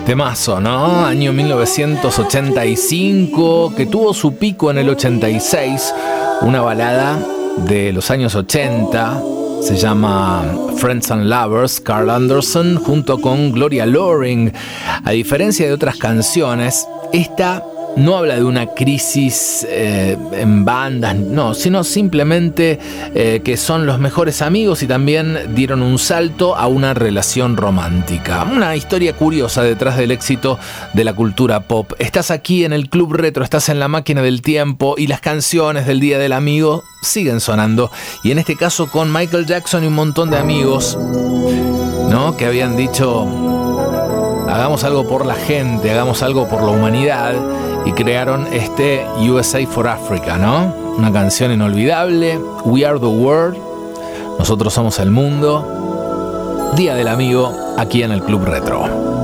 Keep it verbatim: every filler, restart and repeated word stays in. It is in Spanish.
Temazo, ¿no? Año mil novecientos ochenta y cinco, que tuvo su pico en el ochenta y seis, una balada de los años ochenta, se llama Friends and Lovers, Carl Anderson junto con Gloria Loring. A diferencia de otras canciones, esta no habla de una crisis eh, en bandas, no, sino simplemente eh, que son los mejores amigos y también dieron un salto a una relación romántica. Una historia curiosa detrás del éxito de la cultura pop. Estás aquí en el Club Retro, estás en la máquina del tiempo y las canciones del Día del Amigo siguen sonando. Y en este caso con Michael Jackson y un montón de amigos, ¿no? Que habían dicho: hagamos algo por la gente, hagamos algo por la humanidad. Y crearon este U S A for Africa, ¿no? Una canción inolvidable. We are the world. Nosotros somos el mundo. Día del Amigo, aquí en el Club Retro.